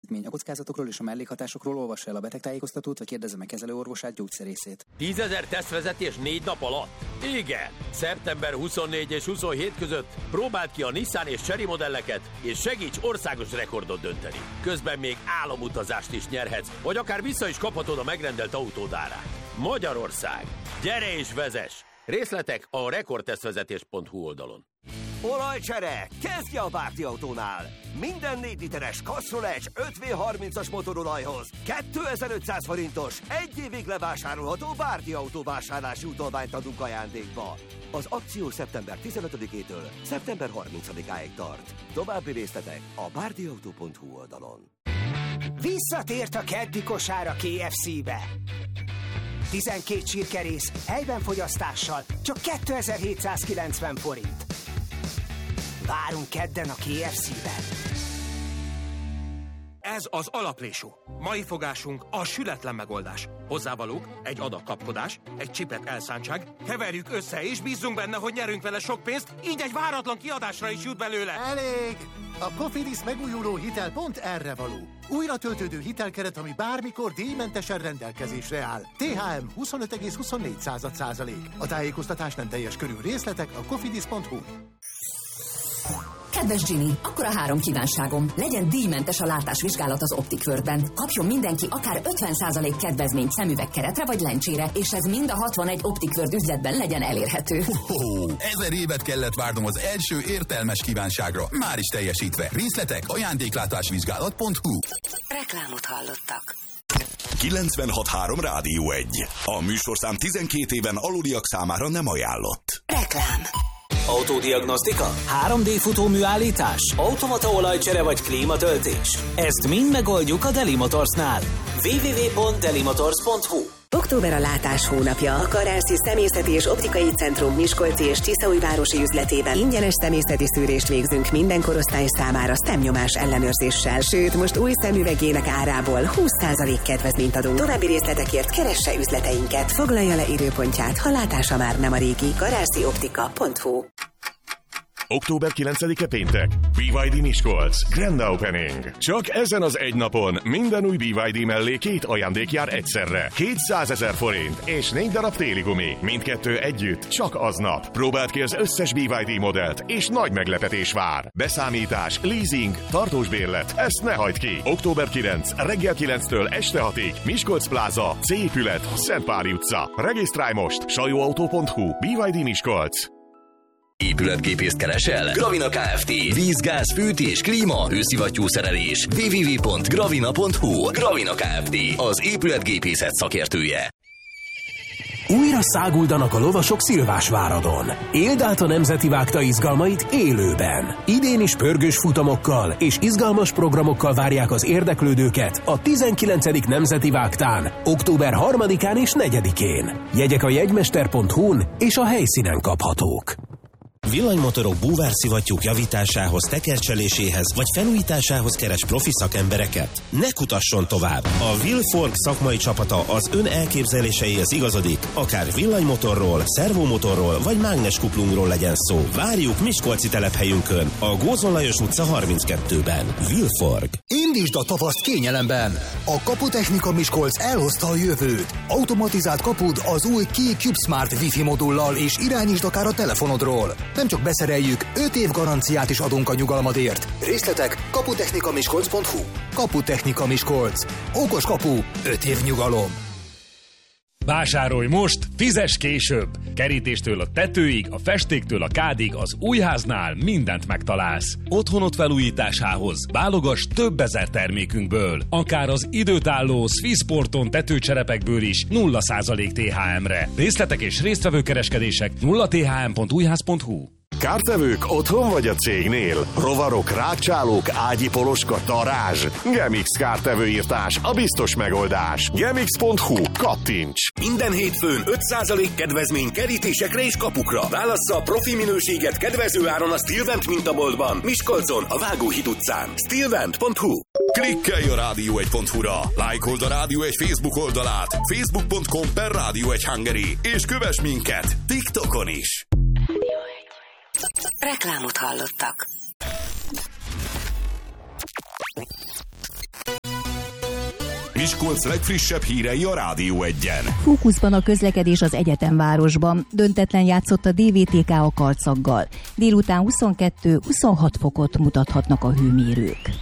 teljesítmény. A kockázatokról és a mellékhatásokról olvassa el a betegtájékoztatót, vagy kérdezze meg kezelőorvosát, gyógyszerészét. 10 000 tesztvezetés 4 nap alatt? Igen! Szeptember 24 és 27 között próbáld ki a Nissan és Chery modelleket, és segíts országos rekordot dönteni. Közben még álomutazást is nyerhetsz, vagy akár vissza is kaphatod a megrendelt autód árát. Magyarország! Gyere és vezess! Részletek a rekordtesztvezetés.hu oldalon. Olajcsere! Kezdje a Bárdi Autónál! Minden 4 literes Castrol Edge 5V30-as motorolajhoz 2500 forintos, 1 évig levásárolható Bárdi Autó vásárlási utalványt adunk ajándékba. Az akció szeptember 15-től szeptember 30-áig tart. További részletek a bárdiautó.hu oldalon. Visszatért a keddi kosár a KFC-be! 12 csirkerész, helyben fogyasztással, csak 2790 forint. Várunk kedden a KFC-ben. Ez az alaplésú. Mai fogásunk a sületlen megoldás. Hozzávalók, egy adag kapkodás, egy csipet elszántság, keverjük össze és bízzunk benne, hogy nyerünk vele sok pénzt, így egy váratlan kiadásra is jut belőle. Elég! A Cofidis megújuló hitel pont erre való. Újra töltődő hitelkeret, ami bármikor díjmentesen rendelkezésre áll. THM 25,24%. A tájékoztatás nem teljes körű, részletek a cofidis.hu. Kedves Ginny, akkor a 3 kívánságom. Legyen díjmentes a látásvizsgálat az Optic World-ben. Kapjon mindenki akár 50% kedvezményt szemüvegkeretre vagy lencsére, és ez mind a 61 Optic World üzletben legyen elérhető. 1000 évet kellett várnom az első értelmes kívánságra. Már is teljesítve. Részletek ajándéklátásvizsgálat.hu. Reklámot hallottak. 96.3 Rádió 1. A műsorszám 12 éven aluliak számára nem ajánlott. Reklám. Autódiagnosztika? 3D futóműállítás? Automata olajcsere vagy klímatöltés? Ezt mind megoldjuk a Deli Motorsnál. www.delimotors.hu. Október a látás hónapja. A Karászi Szemészeti és Optikai Centrum Miskolci és Tiszaújvárosi üzletében ingyenes szemészeti szűrést végzünk minden korosztály számára szemnyomás ellenőrzéssel. Sőt, most új szemüvegének árából 20% kedvezményt adunk. További részletekért keresse üzleteinket. Foglalja le időpontját, ha látása már nem a régi. karászioptika.hu. Október 9-e péntek. BYD Miskolc. Grand Opening. Csak ezen az egy napon minden új BYD mellé 2 ajándék jár egyszerre. 200 000 forint és 4 darab téligumi. Mindkettő együtt csak aznap. Próbáld ki az összes BYD modellt, és nagy meglepetés vár. Beszámítás, leasing, tartós bérlet. Ezt ne hagyd ki. Október 9. Reggel 9-től este 6-ig. Miskolc Pláza. C épület. Szentpáli utca. Regisztrálj most. sajóautó.hu. BYD Miskolc. Épületgépészt keresel? Gravina Kft. Víz, fűtés, klíma, hőszivattyú szerelés. www.gravina.hu. Gravina Kft. Az épületgépészet szakértője. Újra száguldanak a lovasok Szilvásváradon. Éld át a nemzeti vágta izgalmait élőben. Idén is pörgős futamokkal és izgalmas programokkal várják az érdeklődőket a 19. Nemzeti Vágtán, október 3-án és 4-én. Jegyek a jegymester.hu-n és a helyszínen kaphatók. Villanymotorok búvárszivattyúk javításához, tekercseléséhez vagy felújításához keres profi szakembereket? Ne kutasson tovább! A Willforg szakmai csapata az ön elképzeléseihez igazodik, akár villanymotorról, szervomotorról vagy mágneskuplungról legyen szó. Várjuk Miskolci telephelyünkön, a Gózon Lajos utca 32-ben. Willforg. Indítsd a tavaszt kényelemben! A Kaputechnika Miskolc elhozta a jövőt. Automatizált kapud az új Key CubeSmart Wi-Fi modullal, és irányítsd akár a telefonodról. Nem csak beszereljük, 5 év garanciát is adunk a nyugalmadért. Részletek kaputechnikamiskolc.hu. Kaputechnika Miskolc. Okos kapu, 5 év nyugalom. Vásárolj most, fizess később! Kerítéstől a tetőig, a festéktől a kádig az Újháznál mindent megtalálsz. Otthonod felújításához válogass több ezer termékünkből. Akár az időtálló Swissporton tetőcserepekből is 0% THM-re. Részletek és résztvevőkereskedések 0thm.újház.hu. Kártevők otthon vagy a cégnél? Rovarok, rákcsálók, ágyi poloska, darázs. Gemix kártevőírtás, a biztos megoldás. Gemix.hu. Kattints! Minden hétfőn 5% kedvezmény kerítésekre és kapukra. Válassza a profi minőséget kedvező áron a Stilvent mintaboltban, Miskolcon, a Vágóhíd utcán. Stilvent.hu. Klikkelj a Rádió1.hu-ra, lájkold a Rádió 1 Facebook oldalát, facebook.com/Rádió1 Hungary, és kövess minket TikTokon is. Reklámot hallottak. Miskolc legfrissebb hírei a Rádió Egyen. Fókuszban a közlekedés az egyetemvárosban. Döntetlen játszott a DVTK a Karcaggal. Délután 22-26 fokot mutathatnak a hőmérők.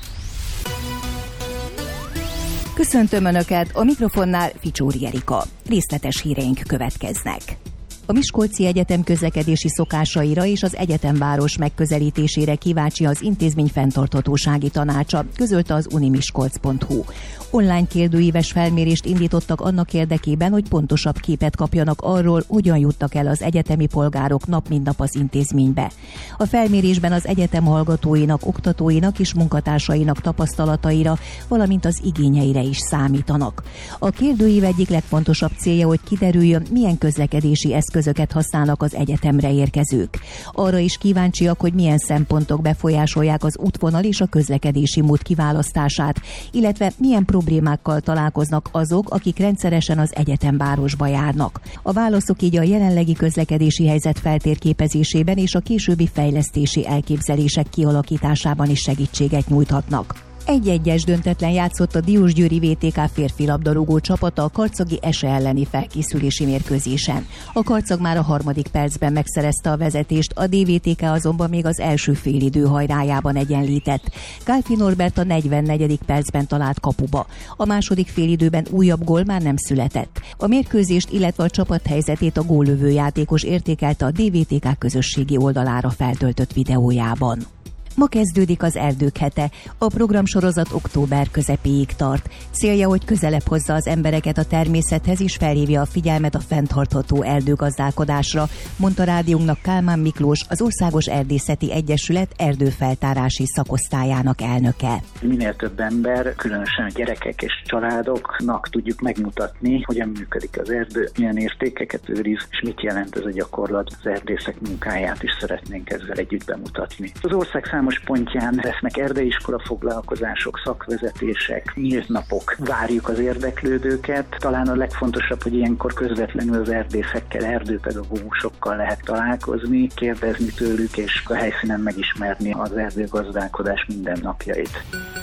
Köszöntöm Önöket, a mikrofonnál Ficsóri Erika. Részletes híreink következnek. A Miskolci Egyetem közlekedési szokásaira és az egyetemváros megközelítésére kíváncsi az intézmény fenntarthatósági tanácsa, közölte az unimiskolc.hu. Online kérdőíves felmérést indítottak annak érdekében, hogy pontosabb képet kapjanak arról, hogyan juttak el az egyetemi polgárok nap mint nap az intézménybe. A felmérésben az egyetem hallgatóinak, oktatóinak és munkatársainak tapasztalataira, valamint az igényeire is számítanak. A kérdőív egyik legfontosabb célja, hogy kiderüljön, milyen közlekedési eszközöket használnak az egyetemre érkezők. Arra is kíváncsiak, hogy milyen szempontok befolyásolják az útvonal és a közlekedési mód kiválasztását, illetve milyen problémákkal találkoznak azok, akik rendszeresen az egyetemvárosba járnak. A válaszok így a jelenlegi közlekedési helyzet feltérképezésében és a későbbi fejlesztési elképzelések kialakításában is segítséget nyújthatnak. 1-1-es döntetlen játszott a Diósgyőri VTK férfi labdarúgó csapata a karcagi Ese elleni felkészülési mérkőzésen. A Karcag már a 3. percben megszerezte a vezetést, a DVTK azonban még az első félidő hajrájában egyenlített. Kálfi Norbert a 44. percben talált kapuba. A második félidőben újabb gól már nem született. A mérkőzést, illetve a csapat helyzetét a góllövő játékos értékelte a DVTK közösségi oldalára feltöltött videójában. Ma kezdődik az Erdők hete. A programsorozat október közepéig tart. Célja, hogy közelebb hozza az embereket a természethez és felhívja a figyelmet a fenntartható erdőgazdálkodásra, mondta rádiónknak Kálmán Miklós, az Országos Erdészeti Egyesület erdőfeltárási szakosztályának elnöke. Minél több ember, különösen a gyerekek és családoknak tudjuk megmutatni, hogyan működik az erdő, milyen értékeket őriz, és mit jelent ez a gyakorlat. Az erdészek munkáját is szeretnénk ezzel együtt bemutatni. Az ország számos pontján lesznek erdeiskola foglalkozások, szakvezetések, nyílt napok. Várjuk az érdeklődőket. Talán a legfontosabb, hogy ilyenkor közvetlenül az erdészekkel, erdőpedagógusokkal lehet találkozni, kérdezni tőlük, és a helyszínen megismerni az erdőgazdálkodás mindennapjait.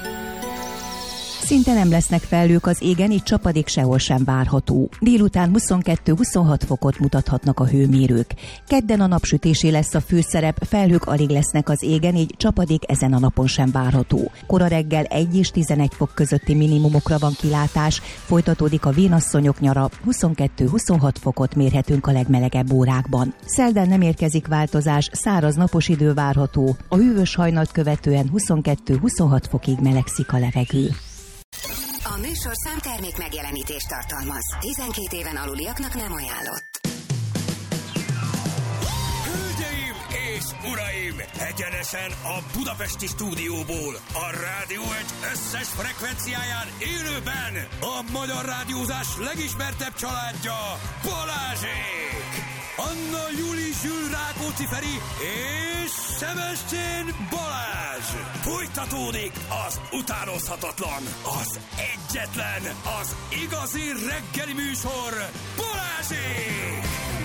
Szinte nem lesznek felhők az égen, így csapadék sehol sem várható. Délután 22-26 fokot mutathatnak a hőmérők. Kedden a napsütésé lesz a főszerep, felhők alig lesznek az égen, így csapadék ezen a napon sem várható. Kora reggel 1 és 11 fok közötti minimumokra van kilátás, folytatódik a vénasszonyok nyara, 22-26 fokot mérhetünk a legmelegebb órákban. Szerdán nem érkezik változás, száraz napos idő várható, a hűvös hajnalt követően 22-26 fokig melegszik a levegő. A műsorszám termék megjelenítést tartalmaz. 12 éven aluliaknak nem ajánlott. Hölgyeim és uraim! Egyenesen a budapesti stúdióból, a Rádió Egy összes frekvenciáján élőben a magyar rádiózás legismertebb családja, Balázsék! Anna Júli Zsül Rákóczi Feri és Sebestyén Balázs! Folytatódik az utánozhatatlan, az egyetlen, az igazi reggeli műsor, Balázsék!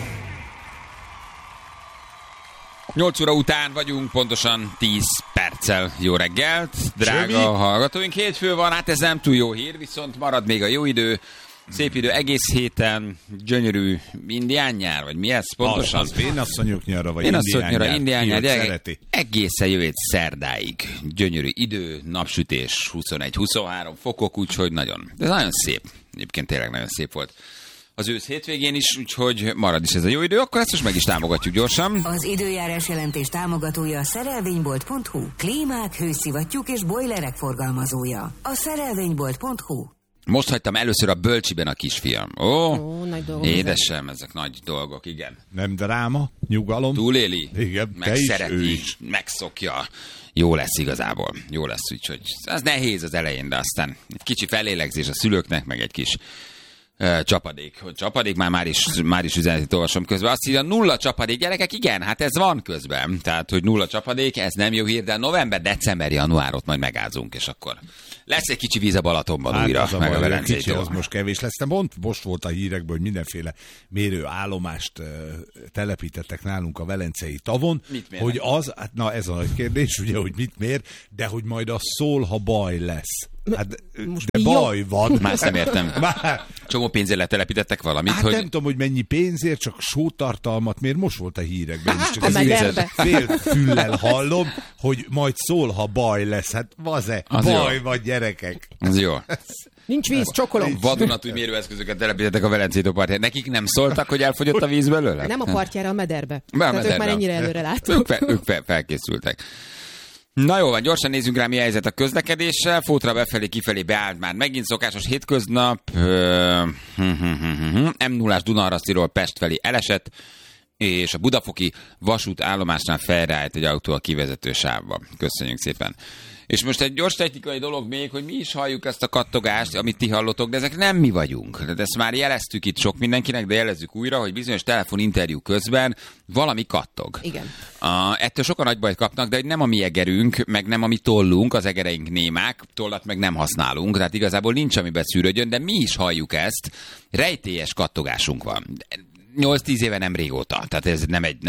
8 óra után vagyunk, pontosan 10 perccel. Jó reggelt, drága hallgatóink. Hétfő van, hát ez nem túl jó hír, viszont marad még a jó idő. Szép idő egész héten, gyönyörű indián nyár, vagy mi ez pontosan? Az vénasszonyok nyara, vagy indián nyár, egészen jövő hét szerdáig. Gyönyörű idő, napsütés, 21-23 fokok, úgyhogy ez nagyon szép. Egyébként tényleg nagyon szép volt az ősz hétvégén is, úgyhogy marad is ez a jó idő, akkor ezt most meg is támogatjuk gyorsan. Az időjárás jelentés támogatója a szerelvénybolt.hu, klímák, hőszivattyúk és bojlerek forgalmazója. A szerelvénybolt.hu. Most hagytam először a bölcsiben a kisfiam. Nagy dolgok. Édesem, ezek nagy dolgok, igen. Nem dráma, nyugalom. Túléli, igen, megszereti, megszokja. Jó lesz igazából, jó lesz, úgyhogy az nehéz az elején, de aztán egy kicsi felélegzés a szülőknek, meg egy kis csapadék, már is üzenetet olvasom közben. Azt írja, 0 csapadék, gyerekek, igen, hát ez van közben. Tehát, hogy 0 csapadék, ez nem jó hír, de november, december, januárot majd megázunk, és akkor lesz egy kicsi víz a Balatonban újra, az meg a Velencétől. Az most kevés lesz. Most volt a hírekből, hogy mindenféle mérőállomást telepítettek nálunk a Velencei tavon. Hogy az, hát na ez a nagy kérdés, ugye, hogy mit mér, de hogy majd az szól, ha baj lesz. Hát, de baj van. Már nem értem. Csomó pénzért letelepítettek valamit, hát hogy... nem tudom, hogy mennyi pénzért, csak sótartalmat, miért most volt a hírekben is, csak fél füllel hallom, hogy majd szól, ha baj lesz. Hát vaze, baj jó. Van, gyerekek. Az jó. Nincs víz, csokolom. Vadonatúj mérőeszközöket telepítettek a Velencétó partján. Nekik nem szóltak, hogy elfogyott a víz belőle? Nem a partjára, a mederbe. Tehát ők már ennyire előre láttak. Ők felkészültek. Na jó van, gyorsan nézzünk rá, mi a helyzet a közlekedéssel. Fótra befelé, kifelé beállt már megint szokásos hétköznap. M0-ás Dunaharasztiról Pest felé elesett, és a budafoki vasútállomásnál felreállt egy autó a kivezető sávba. Köszönjük szépen. És most egy gyors technikai dolog még, hogy mi is halljuk ezt a kattogást, amit ti hallotok, de ezek nem mi vagyunk. De ezt már jeleztük itt sok mindenkinek, de jelezzük újra, hogy bizonyos telefoninterjú közben valami kattog. Igen. Ettől sokan nagy bajt kapnak, de nem a mi egerünk, meg nem a mi tollunk, az egereink némák, tollat meg nem használunk, tehát igazából nincs, amiben szűrődjön, de mi is halljuk ezt, rejtélyes kattogásunk van. 8-10 éve nem régóta, tehát ez nem egy...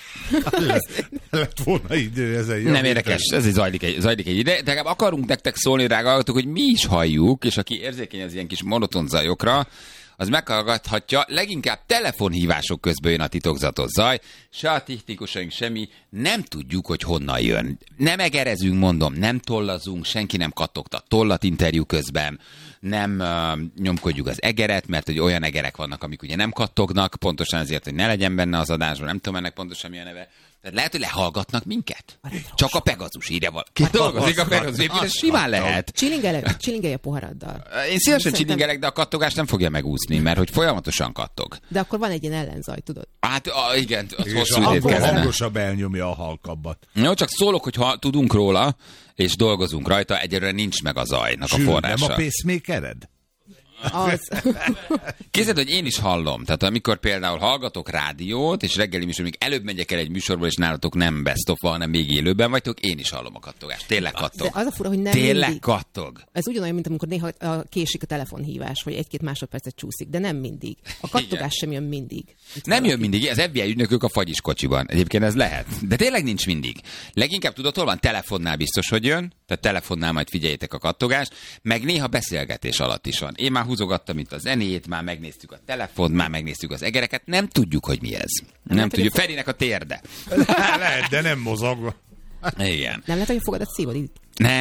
Lett volna idő ezen. Nem érdekes, ez zajlik egy ide, de akarunk nektek szólni, drága hallgatók, hogy mi is halljuk, és aki érzékeny az ilyen kis monoton zajokra, az meghallgathatja, leginkább telefonhívások közben jön a titokzatos zaj, se a technikusaink semmi, nem tudjuk, hogy honnan jön. Nem egerezünk, mondom, nem tollazunk, senki nem kattogta tollat interjú közben, nem nyomkodjuk az egeret, mert hogy olyan egerek vannak, amik ugye nem kattognak, pontosan ezért, hogy ne legyen benne az adásban, nem tudom ennek pontosan mi a neve. Tehát lehet, hogy lehallgatnak minket? Csak a Pegazus írja valaki. Dolgozik a Pegazus, ez simán lehet. Csilingelj a poharaddal. Én szívesen csilingelek, de a kattogás nem fogja megúszni, mert hogy folyamatosan kattog. De akkor van egy ilyen ellenzaj, tudod? Hát igen, az hosszú idét kellene. Hangosabb elnyomja a halkabbat. Jó, csak szólok, hogy ha tudunk róla, és dolgozunk rajta, egyelőre nincs meg a zajnak a forrása. Nem a pacemakered? Az. Képzeld, hogy én is hallom. Tehát amikor például hallgatok rádiót, és reggeli műsor, még előbb megyek el egy műsorból, és nálatok nem best of, hanem még élőben vagytok, én is hallom a kattogást. Tényleg kattog. De az a fura, hogy nem tényleg mindig. Kattog. Ez ugyanolyan, mint amikor néha késik a telefonhívás, vagy 1-2 másodpercet csúszik, de nem mindig. A kattogás sem jön mindig. Nem jön mindig. Az FBI ügynökök a fagyiskocsiban. Egyébként ez lehet. De tényleg nincs mindig. Leginkább tudod, hol van? Telefonnál biztos, hogy jön. Tehát telefonnál majd figyeljétek a kattogást, meg néha beszélgetés alatt is van. Én már húzogattam itt a zenét, már megnéztük a telefont, már megnéztük az egereket, nem tudjuk, hogy mi ez. Nem tudjuk. Ferinek a térde. Lehet, de nem mozog. Igen. Nem lehet, hogy a fogadat szívod itt?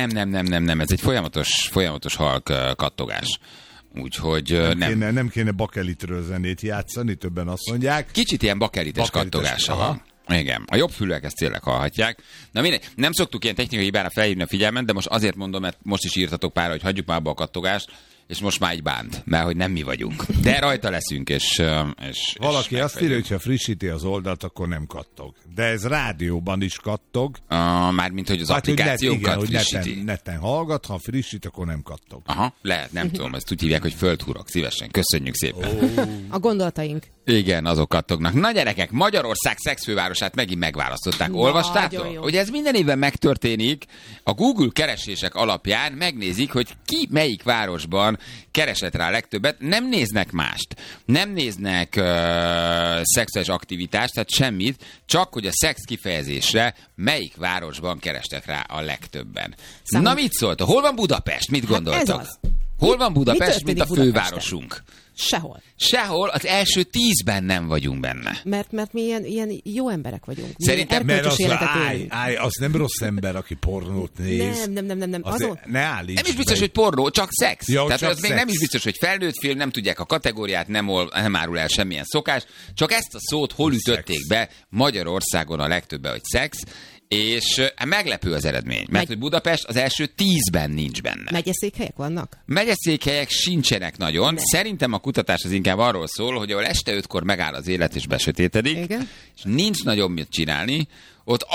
Nem. Ez egy folyamatos halk kattogás. Úgyhogy nem kéne bakelitről zenét játszani, többen azt mondják. Kicsit ilyen bakelites kattogása van. Igen, a jobb fülek ezt tényleg hallhatják. Na mindegy, nem szoktuk ilyen technikai hibára felhívni a figyelmet, de most azért mondom, mert most is írtatok pár, hogy hagyjuk már abba a kattogást, és most már így bánt, mert hogy nem mi vagyunk. De rajta leszünk, és valaki azt írja, hogy ha frissíti az oldalt, akkor nem kattog. De ez rádióban is kattog. Mármint, hogy az applikációkat hogy frissíti. Neten hallgat, ha frissít, akkor nem kattog. Aha, lehet, nem tudom, ezt úgy hívják, hogy földhurok. Szívesen, köszönjük szépen. A gondolataink. Igen, azok kattognak. Na gyerekek, Magyarország szexfővárosát megint megválasztották. Olvastátok? Hogy ez minden évben megtörténik, a Google keresések alapján megnézik, hogy ki melyik városban keresett rá legtöbbet. Nem néznek mást. Nem néznek szexuális aktivitást, tehát semmit, csak hogy a szex kifejezésre melyik városban kerestek rá a legtöbben. Na mit szóltok? Hol van Budapest? Mit gondoltok? Ez az. Hol van Budapest, mint a fővárosunk? Sehol. Az első 10-ben nem vagyunk benne. Mert mi ilyen jó emberek vagyunk. Szerintem, mert az nem rossz ember, aki pornót néz. Nem. Ne állíts. Nem is biztos, hogy pornó, csak szex. Jó, tehát csak az még nem is biztos, hogy felnőtt film, nem tudják a kategóriát, nem árul el semmilyen szokás. Csak ezt a szót hol ütötték be Magyarországon a legtöbben, hogy szex. És meglepő az eredmény, mert hogy Budapest az első 10-ben nincs benne. Megyeszékhelyek vannak? Megyeszékhelyek sincsenek nagyon. Szerintem a kutatás az inkább arról szól, hogy ahol este 5-kor megáll az élet és besötétedik, igen, és nincs nagyon mit csinálni, ott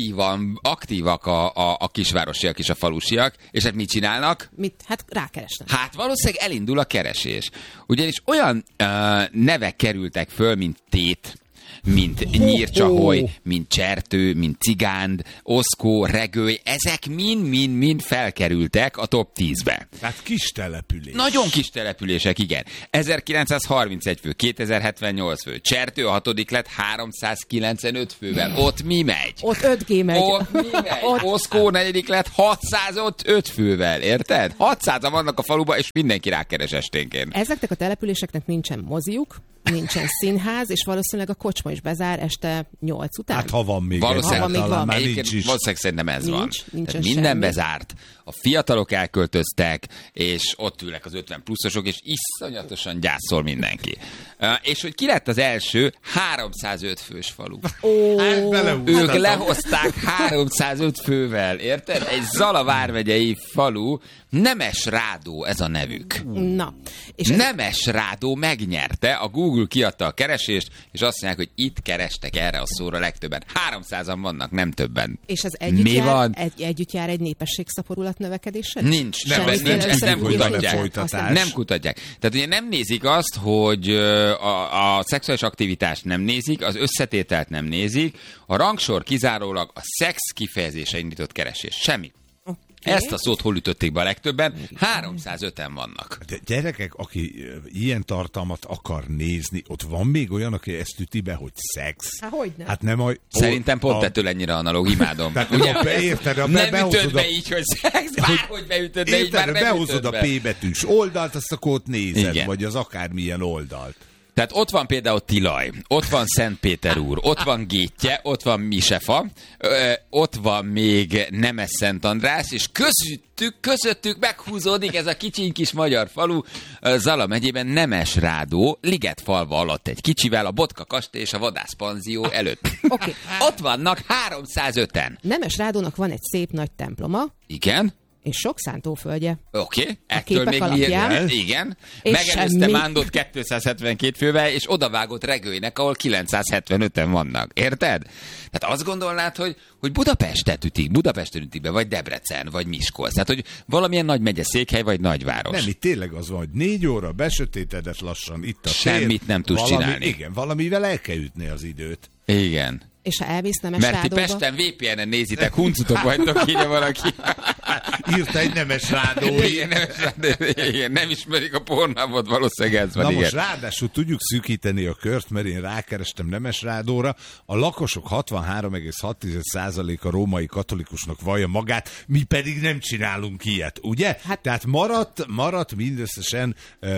aktívak a kisvárosiak és a falusiak, és hát mit csinálnak? Hát rákeresnek. Hát valószínűleg elindul a keresés. Ugyanis olyan nevek kerültek föl, mint Tét, mint nyírcsaholy, mint csertő, mint cigánd, oszkó, regőly, ezek mind felkerültek a top 10-be. Tehát kis település. Nagyon kis települések, igen. 1931 fő, 2078 fő. Csertő a 6. lett 395 fővel. Ott mi megy? Ott 5G megy. Ott mi megy? Oszkó 4. lett 605 fővel, érted? 600-an vannak a faluban, és mindenki rákeres esténként. Ezeknek a településeknek nincsen moziuk, nincsen színház, és valószínűleg a kocsma is bezár este 8 után. Hát ha van még. Valószínűleg már nincs is. Valószínűleg szerintem ez van. Minden semmi. bezárt. A fiatalok elköltöztek, és ott ülnek az 50 pluszosok, és iszonyatosan gyászol mindenki. És hogy ki lett az első 305 fős falu. Ők lehozták 305 fővel, érted? Egy Zala vármegyei falu, Nemesrádó ez a nevük. Na. És Nemesrádó megnyerte, a Google kiadta a keresést, és azt mondják, hogy itt kerestek erre a szóra legtöbben. 300-an vannak, nem többen. És az együtt jár egy népességszaporulat növekedéssel? Nincs, nem kutatják. Nem kutatják. Tehát ugye nem nézik azt, hogy a szexuális aktivitást nem nézik, az összetételt nem nézik, a rangsor kizárólag a szex kifejezése indított keresés. Semmi. Ezt a szót hol ütötték be a legtöbben? 305-en vannak. De gyerekek, aki ilyen tartalmat akar nézni, ott van még olyan, aki ezt üti be, hogy szex? Hogyne? Hát nem Szerintem pont ettől ennyire analóg, imádom. Érted, nem ütöd be így, hogy szex, bárhogy beütöd be így, már nem behozod a P betűs oldalt, azt akkor ott nézed, igen. Vagy az akármilyen oldalt. Tehát ott van például Tilaj, ott van Szentpéterúr, ott van Gétje, ott van Misefa, ott van még Nemes Szentandrás, és közöttük meghúzódik ez a kicsiny kis magyar falu, Zala megyében Nemesrádó, Ligetfalva alatt egy kicsivel, a Botka kastély és a vadászpanzió előtt. Okay. Ott vannak 305-en. Nemesrádónak van egy szép nagy temploma. Igen. És sok szántóföldje. Oké, ettől még milyen? Igen. Megelőzte Mándot 272 fővel, és odavágott Regőinek, ahol 975-en vannak. Érted? Tehát azt gondolnád, hogy Budapesten ütik be, vagy Debrecen, vagy Miskolc. Tehát, hogy valamilyen nagy megyeszékhely, vagy nagyváros. Nem, itt tényleg az van, hogy 4 óra besötétedett lassan itt a semmit nem tudsz csinálni. Igen, valamivel el kell ütni az időt. Igen. És ha elvisz Nemesrádóba... Mert ti Pesten VPN-en nézitek, huncutok vagytok, írja valaki. Írta egy Nemesrádó. Igen, nem ismerik a Pornhubot, valószínűleg ez van. Na most ráadásul tudjuk szűkíteni a kört, mert én rákerestem Nemesrádóra. A lakosok 63,6%-a római katolikusnak vallja magát, mi pedig nem csinálunk ilyet, ugye? Hát, tehát maradt mindösszesen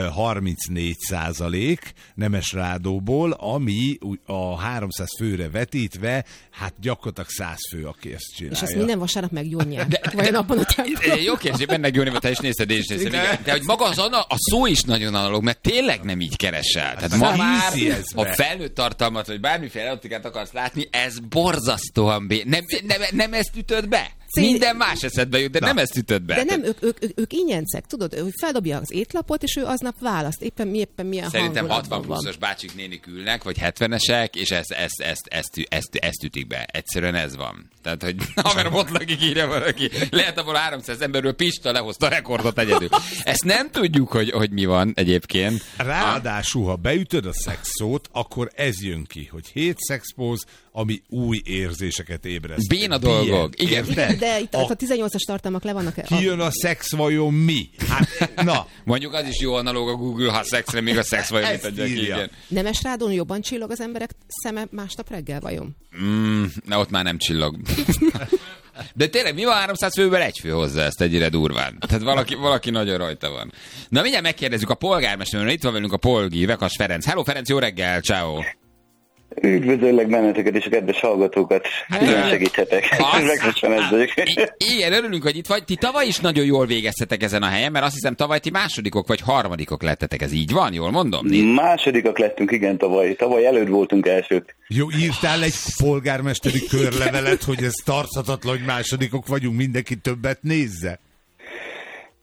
34% Nemesrádóból, ami a 300 főre vetít, hát gyakorlatilag 100 fő, aki ezt csinálja. És ezt minden vasárnap meggyónják. Vajon abban a tempóban? Jó kérdés, benne gyónni, te is nézted, és nézted. De hogy maga a szó is nagyon analóg, mert tényleg nem így keresel. Tehát ma már, ha felnőtt tartalmat, vagy bármiféle erotikát akarsz látni, ez borzasztóan nem ezt ütöd be? Minden más eszedbe jut, de nem ezt ütöd be. De nem, ők ingyencek, tudod, hogy feldobja az étlapot, és ő aznap választ, éppen milyen szerintem 60 pluszos bácsik nénik ülnek, vagy 70-esek, és ezt ütik be. Egyszerűen ez van. Tehát, hogy haverom ott lakik, írja valaki. Lehet abból 300 emberről Pista lehozta a rekordot egyedül. Ezt nem tudjuk, hogy mi van egyébként. Ráadásul, ha beütöd a szexót, akkor ez jön ki, hogy 7 szexpóz, ami új érzéseket ébreszt. Béna dolgok. Igen. De itt a 18-as tartalmak le vannak. Kijön a szex vajon mi? Hát, na. Mondjuk az is jó analóg a Google, ha szexre még a szex vajon mit adja ki. Igen. Nemesrádón jobban csillog az emberek szeme másnap reggel vajon? Na ott már nem csillog. De tényleg mi van 300 fővel egy fő hozzá ezt egyre durván? Tehát valaki nagyon rajta van. Na mindjárt megkérdezzük a polgármesterről, itt van velünk a Polgi, Vekas Ferenc. Hello Ferenc, jó reggel, ciao. Üdvözöllek benneteket és a kedves hallgatókat. Nagyon segíthetek. Igen, örülünk, hogy itt vagy. Ti tavaly is nagyon jól végeztetek ezen a helyen, mert azt hiszem tavaly ti másodikok vagy harmadikok lettetek. Ez így van? Jól mondom? Másodikak lettünk, igen, tavaly. Tavaly előtt voltunk elsők. Jó, írtál egy polgármesteri körlevelet, hogy ez tarthatatlan, hogy másodikok vagyunk, mindenki többet nézze?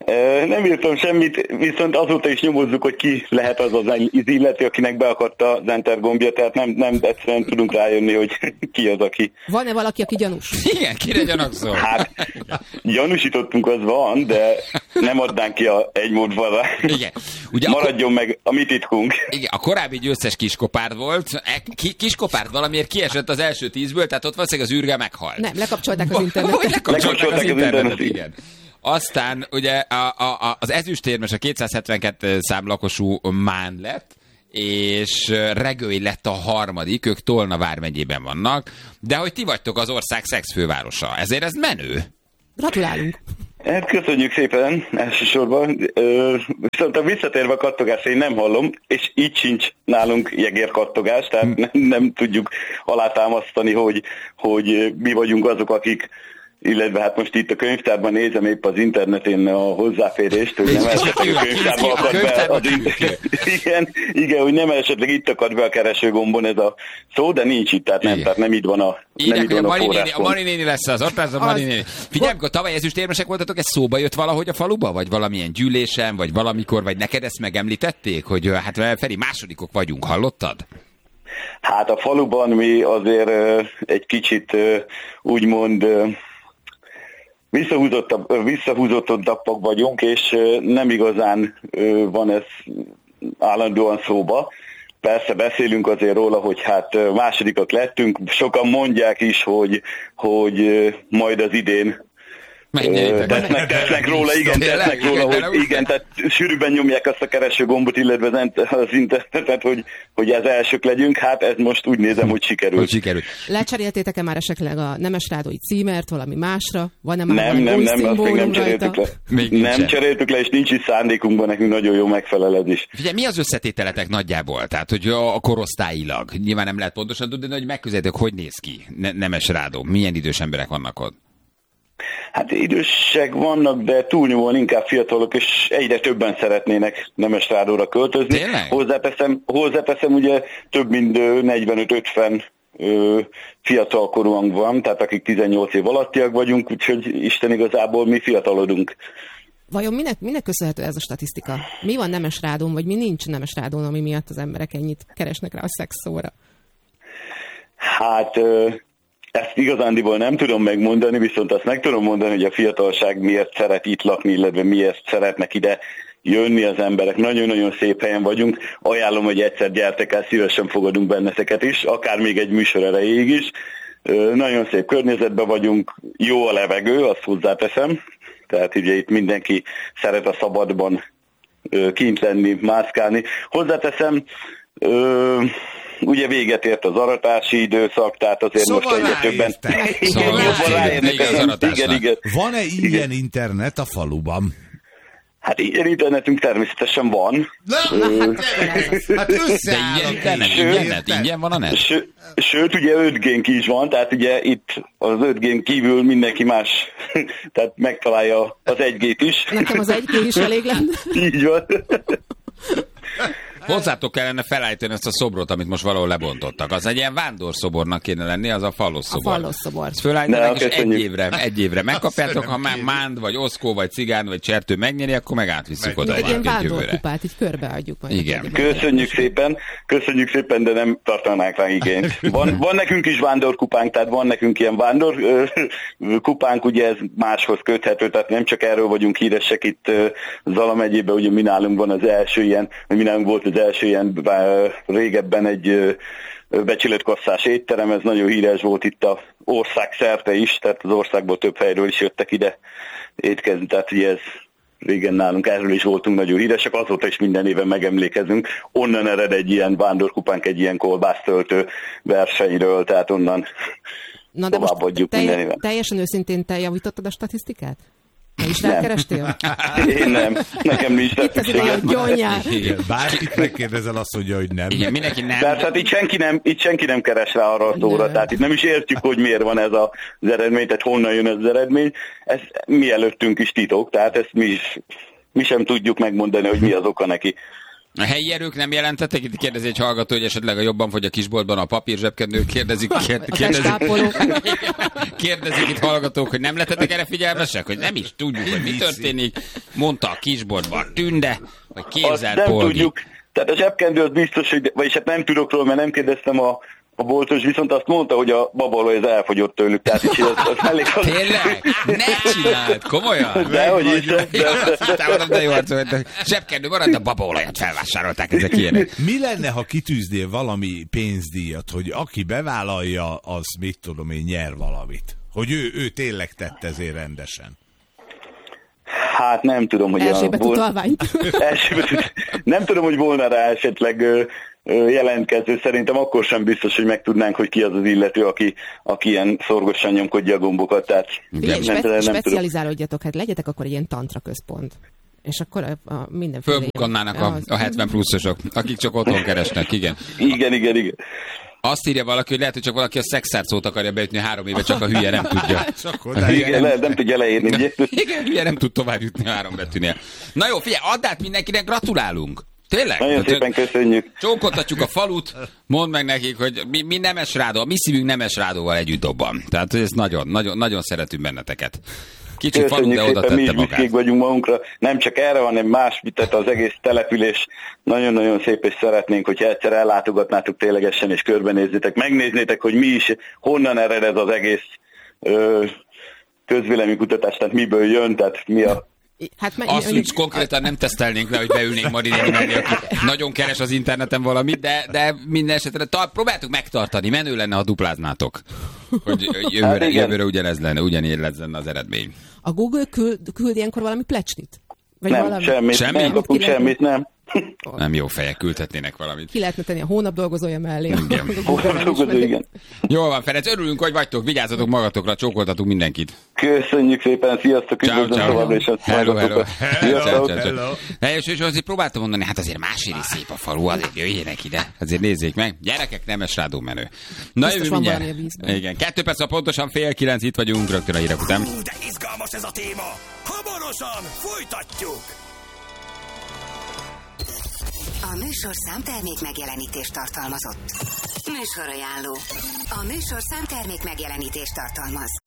Nem írtam semmit, viszont azóta is nyomozzuk, hogy ki lehet az illető, akinek beakadt az enter gombja, tehát nem egyszerűen tudunk rájönni, hogy ki az, aki. Van-e valaki, aki gyanús? Igen, kire gyanakszol? Hát, gyanúsítottunk, az van, de nem adnánk ki egy módban rá. Igen. Ugye maradjon meg a mi titkunk. Igen, a korábbi győztes Kiskopárd volt. Kiskopárd valamiért kiesett az első 10-ből, tehát ott valószínűleg az űrge meghalt. Nem, lekapcsolták az internetet. Lekapcsolták az internetet, igen. Aztán ugye az ezüstérmes a 272 szám lakosú Mán lett, és Regői lett a harmadik, ők Tolna vármegyében vannak, de hogy ti vagytok az ország szexfővárosa, ezért ez menő. Gratulálunk! Hát köszönjük szépen elsősorban, viszont a visszatérve a kattogásra én nem hallom, és így sincs nálunk jegérkattogás, tehát nem tudjuk alátámasztani, hogy mi vagyunk azok, akik, illetve hát most itt a könyvtárban nézem épp az interneten a hozzáférést, hogy nem esetleg a könyvtárba akad be igen, hogy nem esetleg itt akad be a keresőgombon ez a szó, de nincs itt, tehát nem itt van a forráspont. A Mari néni lesz az, ott lesz a Mari néni. Figyelj, amikor tavaly ezüstérmesek voltatok, ez szóba jött valahogy a faluba, vagy valamilyen gyűlésen, vagy valamikor, vagy neked ezt megemlítették, hogy hát Feri, másodikok vagyunk, hallottad? Hát a faluban mi azért egy kicsit úgymond visszahúzottabbak vagyunk, és nem igazán van ez állandóan szóba. Persze beszélünk azért róla, hogy hát másodikak lettünk. Sokan mondják is, hogy majd az idén tesznek róla, igen, tehát sűrűbben nyomják azt a keresőgombot, illetve az internetet, hogy ez elsők legyünk, hát ez most úgy nézem, hogy sikerült. Lecseréltétek-e már esetleg a Nemes Rádói címert valami másra? Van-e már nem cseréltük le. Nem cseréltük le, és nincs is szándékunkban, nekünk nagyon jó megfelel ez is. Figyelj, mi az összetételetek nagyjából? Tehát, hogy a korosztályilag, nyilván nem lehet pontosan tudni, de hogy megközelítek, hogy néz ki Nemes Rádó? Milyen idős emberek vannak ott? Hát idősek vannak, de túlnyomóan inkább fiatalok, és egyre többen szeretnének Nemes Rádóra költözni. Hozzáteszem, ugye több mint 45-50 fiatalkorúan van, tehát akik 18 év alattiak vagyunk, úgyhogy Isten igazából mi fiatalodunk. Vajon minek köszönhető ez a statisztika? Mi van Nemes Rádón, vagy mi nincs Nemes Rádón, ami miatt az emberek ennyit keresnek rá a szexszóra? Hát ezt igazándiból nem tudom megmondani, viszont azt meg tudom mondani, hogy a fiatalság miért szeret itt lakni, illetve miért szeretnek ide jönni az emberek. Nagyon-nagyon szép helyen vagyunk. Ajánlom, hogy egyszer gyertek el, szívesen fogadunk benneteket is, akár még egy műsor erejéig is. Nagyon szép környezetben vagyunk, jó a levegő, azt hozzáteszem. Tehát ugye itt mindenki szeret a szabadban kint lenni, mászkálni. Hozzáteszem, ugye véget ért az aratási időszak, tehát azért szóval most egyre többen igen. Van-e ilyen internet a faluban? Hát ilyen internetünk természetesen van. Hát ingyen van a net? Sőt, ugye 5G-nk is van, tehát ugye itt az 5G-n kívül mindenki más, tehát megtalálja az 1G-t is. Nekem az 1G is elég lenne. Így van. Hozzátok kellene felállítani ezt a szobrot, amit most valahol lebontottak. Az egy ilyen vándorszobornak kéne lenni, az a fallosszobor. A fallosszobor. Ezt felállítanak, és egy évre megkapjátok, ha már Mánd, vagy Oszkó, vagy Cigán, vagy Csertő megnyeri, akkor meg átvisszük oda. Egy ilyen vándorkupát, így körbeadjuk. Igen. Köszönjük szépen, de nem tartanánk rá igényt. Van nekünk is vándorkupánk, tehát van nekünk ilyen vándorkupánk, ugye ez máshoz köthető, tehát nem csak erről vagyunk híresek itt Zala megyében, ugye mi nálunk van az első ilyen, mi nálunk volt az első ilyen régebben egy becsületkasszás étterem, ez nagyon híres volt itt a ország szerte is, tehát az országból több helyről is jöttek ide étkezni, tehát ugye ez régen nálunk erről is voltunk nagyon híresek, azóta is minden éven megemlékezünk. Onnan ered egy ilyen vándorkupánk, egy ilyen kolbásztöltő versenyről, tehát onnan továbbadjuk minden éven. Teljesen őszintén te javítottad a statisztikát? Te is rákerestél? Én nem. Nekem nincs szükségem. Bárkit megkérdezel, azt mondja, hogy nem. Igen, mindenki nem. Tehát hát itt senki nem keres rá arra a szóra, tehát itt nem is értjük, hogy miért van ez az eredmény, tehát honnan jön ez az eredmény. Ez mi előttünk is titok, tehát ezt mi sem tudjuk megmondani, hogy mi az oka neki. A helyi erők nem jelentettek? Itt kérdezi egy hallgató, hogy esetleg a jobban fogy a kisboltban a papír zsebkendők. Kérdezik itt hallgatók, hogy nem lettetek erre figyelmesek, hogy nem is tudjuk, hogy mi történik. Mondta a kisboltban Tünde, vagy képzelt Polgi. Tudjuk. Tehát a zsebkendő az biztos, hogy, vagyis hát nem tudok róla, mert nem kérdeztem a boltos, viszont azt mondta, hogy a babaolaj az elfogyott tőlük, tehát így az elég... Tényleg? Ne csináld, komolyan? Dehogy is. De jó, zsebkendő marad, a babaolajat felvásárolták, ezek ilyenek. Mi lenne, ha kitűznél valami pénzdíjat, hogy aki bevállalja, az mit tudom én, nyer valamit? Hogy ő tényleg tett ezért rendesen. Hát nem tudom, hogy... Nem tudom, hogy volna rá esetleg jelentkező. Szerintem akkor sem biztos, hogy megtudnánk, hogy ki az az illető, aki ilyen szorgosan nyomkodja a gombokat. Tehát specializálódjatok, hát legyetek akkor egy ilyen tantra központ. És akkor a mindenféle... Fölbukkannának a 70 pluszosok, akik csak otthon keresnek, igen. Igen. Azt írja valaki, hogy lehet, hogy csak valaki a szexárt szót akarja beütni 3 éve, csak a hülye nem tudja. Nem tudja leírni. Igen, hülye nem tud tovább jutni a 3 betűnél. Na jó, figyelj, add át mindenkinek, gratulálunk! Tényleg? Nagyon szépen köszönjük. Csókoltatjuk a falut, mondd meg nekik, hogy mi Nemes Rádó, a mi szívünk Nemes Rádóval együtt dobban. Tehát ez nagyon szeretünk benneteket. Kicsit falu, de oda tette magát. Mi is büszkék vagyunk magunkra, nem csak erre, hanem más, tehát az egész település nagyon-nagyon szép, és szeretnénk, hogyha egyszer ellátogatnátok ténylegesen, és körbenézzétek, megnéznétek, hogy mi is, honnan ered ez az egész közvéleménykutatás, tehát miből jön, tehát mi a... Hát azt úgy konkrétan nem tesztelnénk le, hogy beülnénk Marinéni mellé, aki nagyon keres az interneten valamit, de minden esetre próbáltuk megtartani, menő lenne, ha dupláznátok. Hogy jövőre ugyanígy lenne az eredmény. A Google küld ilyenkor valami plecsnit? Vagy nem, valami... semmit, nem. Nem jó fejek, küldhetnének valamit. Ki lehetne tenni a hónap dolgozója mellé. Igen. Jól van, Ferenc, örülünk, hogy vagytok, vigyázzatok magatokra, csókoltatunk mindenkit. Köszönjük szépen, sziasztok, üdvözlöm továbbra is. Hello. És azért próbáltam mondani, hát azért máséri szép a falu, azért jöjjenek ide, azért nézzék meg. Gyerekek, Nemes Rádó menő. Na jövő mindjárt. Igen, 2 perc, pontosan 8:30 itt vagyunk, rögtön a hírek után. De izgalmas ez a téma. Hamarosan folytatjuk. A műsorszám termék megjelenítést tartalmazott. Műsorajánló. A műsorszám termék megjelenítést tartalmaz.